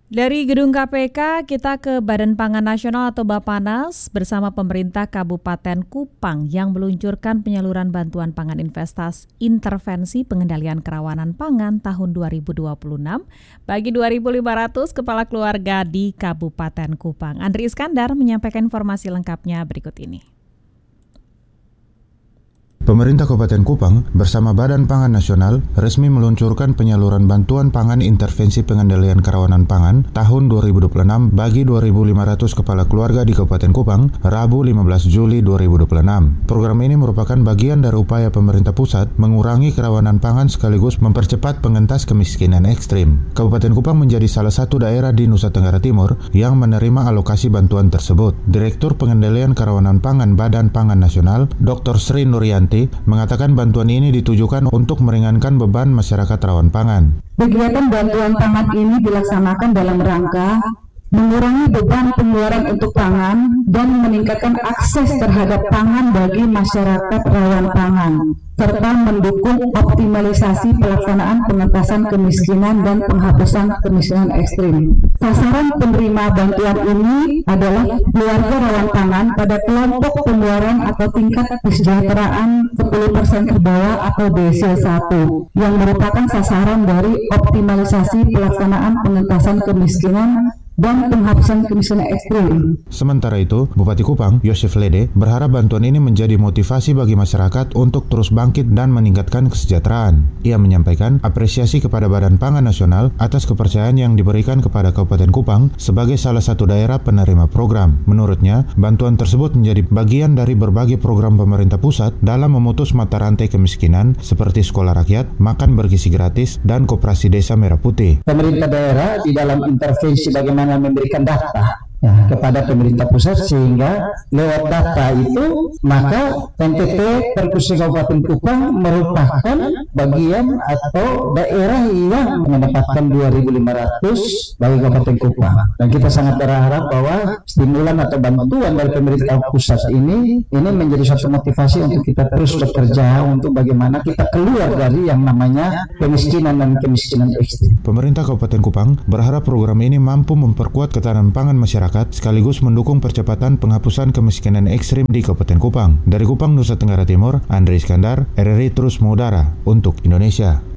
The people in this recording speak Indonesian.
Dari Gedung KPK, kita ke Badan Pangan Nasional atau Bappenas bersama pemerintah Kabupaten Kupang yang meluncurkan penyaluran bantuan pangan intervensi pengendalian kerawanan pangan tahun 2026 bagi 2.500 kepala keluarga di Kabupaten Kupang. Andri Iskandar menyampaikan informasi lengkapnya berikut ini. Pemerintah Kabupaten Kupang bersama Badan Pangan Nasional resmi meluncurkan penyaluran bantuan pangan intervensi pengendalian kerawanan pangan tahun 2026 bagi 2.500 kepala keluarga di Kabupaten Kupang, Rabu 15 Juli 2026. Program ini merupakan bagian dari upaya pemerintah pusat mengurangi kerawanan pangan sekaligus mempercepat pengentas kemiskinan ekstrim. Kabupaten Kupang menjadi salah satu daerah di Nusa Tenggara Timur yang menerima alokasi bantuan tersebut. Direktur Pengendalian Kerawanan Pangan Badan Pangan Nasional, Dr. Sri Nuryanti, mengatakan bantuan ini ditujukan untuk meringankan beban masyarakat rawan pangan. Kegiatan bantuan pangan ini dilaksanakan dalam rangka mengurangi beban pengeluaran untuk pangan dan meningkatkan akses terhadap pangan bagi masyarakat rawan pangan, serta mendukung optimalisasi pelaksanaan pengentasan kemiskinan dan penghapusan kemiskinan ekstrim. Sasaran penerima bantuan ini adalah keluarga rawan pangan pada kelompok pengeluaran atau tingkat kesejahteraan 10% ke bawah atau DC1 yang merupakan sasaran dari optimalisasi pelaksanaan pengentasan kemiskinan dan penghapusan kemiskinan ekstrim. Sementara itu, Bupati Kupang, Yosef Lede, berharap bantuan ini menjadi motivasi bagi masyarakat untuk terus bangkit dan meningkatkan kesejahteraan. Ia menyampaikan apresiasi kepada Badan Pangan Nasional atas kepercayaan yang diberikan kepada Kabupaten Kupang sebagai salah satu daerah penerima program. Menurutnya, bantuan tersebut menjadi bagian dari berbagai program pemerintah pusat dalam memutus mata rantai kemiskinan seperti sekolah rakyat, makan bergizi gratis, dan koperasi desa Merah Putih. Pemerintah daerah di dalam intervensi bagaimana memberikan data kepada pemerintah pusat, sehingga lewat data itu maka NTT Perkusi Kabupaten Kupang merupakan bagian atau daerah yang mendapatkan 2.500 bagi Kabupaten Kupang, dan kita sangat berharap bahwa stimulan atau bantuan dari pemerintah pusat ini menjadi suatu motivasi untuk kita terus bekerja untuk bagaimana kita keluar dari yang namanya kemiskinan dan kemiskinan ekstrim. Pemerintah Kabupaten Kupang berharap program ini mampu memperkuat ketahanan pangan masyarakat sekaligus mendukung percepatan penghapusan kemiskinan ekstrim di Kabupaten Kupang. Dari Kupang, Nusa Tenggara Timur, Andri Iskandar, RRI Terus Mengudara untuk Indonesia.